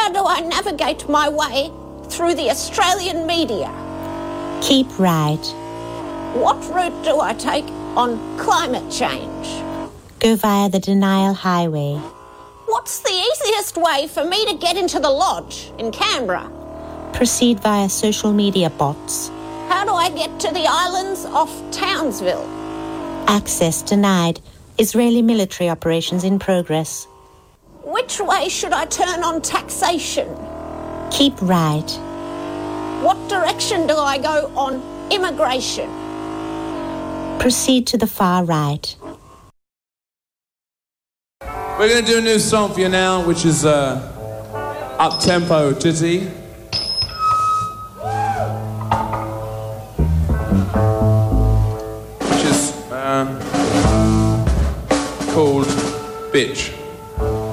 How do I navigate my way through the Australian media? Keep right. What route do I take on climate change? Go via the Denial Highway. What's the easiest way for me to get into the lodge in Canberra? Proceed via social media bots. How do I get to the islands off Townsville? Access denied. Israeli military operations in progress. Which way should I turn on taxation? Keep right. What direction do I go on immigration? Proceed to the far right. We're going to do a new song for you now, which is up-tempo ditty. Which is called Bitch.